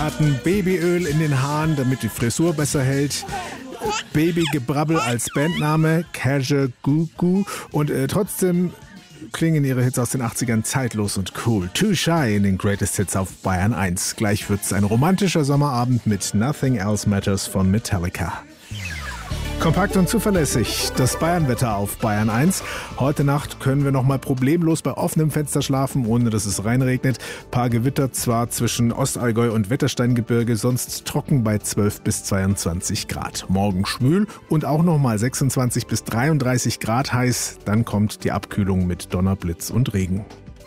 Zutaten: Babyöl in den Haaren, damit die Frisur besser hält. Babygebrabbel als Bandname, Casual Goo und trotzdem klingen ihre Hits aus den 80ern zeitlos und cool. Too Shy in den Greatest Hits auf Bayern 1. Gleich wird's ein romantischer Sommerabend mit Nothing Else Matters von Metallica. Kompakt und zuverlässig, das Bayernwetter auf Bayern 1. Heute Nacht können wir noch mal problemlos bei offenem Fenster schlafen, ohne dass es reinregnet. Paar Gewitter zwar zwischen Ostallgäu und Wettersteingebirge, sonst trocken bei 12 bis 22 Grad. Morgen schwül und auch noch mal 26 bis 33 Grad heiß. Dann kommt die Abkühlung mit Donner, Blitz und Regen.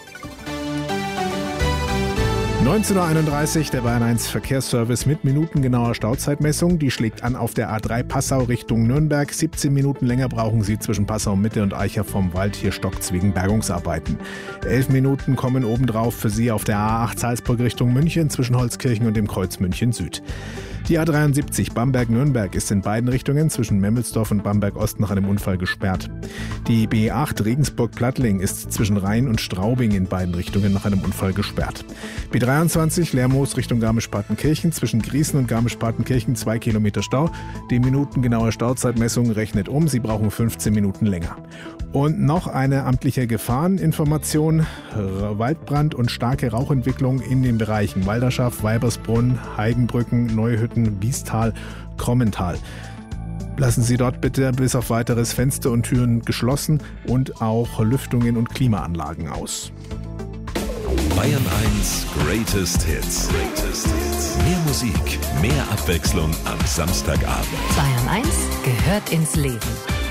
19.31 Uhr, der Bayern 1 Verkehrsservice mit minutengenauer Stauzeitmessung. Die schlägt an auf der A3 Passau Richtung Nürnberg. 17 Minuten länger brauchen Sie zwischen Passau Mitte und Eicher vom Wald. Hier stockt's wegen Bergungsarbeiten. 11 Minuten kommen obendrauf für Sie auf der A8 Salzburg Richtung München zwischen Holzkirchen und dem Kreuz München Süd. Die A73 Bamberg-Nürnberg ist in beiden Richtungen zwischen Memmelsdorf und Bamberg-Ost nach einem Unfall gesperrt. Die B8 Regensburg-Plattling ist zwischen Rhein und Straubing in beiden Richtungen nach einem Unfall gesperrt. B23 Lermoos Richtung Garmisch-Partenkirchen zwischen Griesen und Garmisch-Partenkirchen 2 Kilometer Stau. Die minutengenaue Stauzeitmessung rechnet um, Sie brauchen 15 Minuten länger. Und noch eine amtliche Gefahreninformation: Waldbrand und starke Rauchentwicklung in den Bereichen Walderschaft, Weibersbrunn, Heigenbrücken, Neuhütten, Biestal, Krommental. Lassen Sie dort bitte bis auf weiteres Fenster und Türen geschlossen und auch Lüftungen und Klimaanlagen aus. Bayern 1 Greatest Hits. Mehr Musik, mehr Abwechslung am Samstagabend. Bayern 1 gehört ins Leben.